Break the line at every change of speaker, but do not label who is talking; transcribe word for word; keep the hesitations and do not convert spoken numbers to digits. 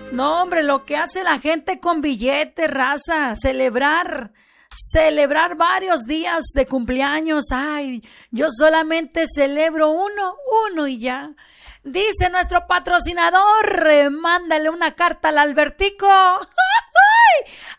No, hombre, lo que hace la gente con billete, raza, celebrar, celebrar varios días de cumpleaños. Ay, yo solamente celebro uno, uno y ya. Dice nuestro patrocinador, eh, mándale una carta al Albertico.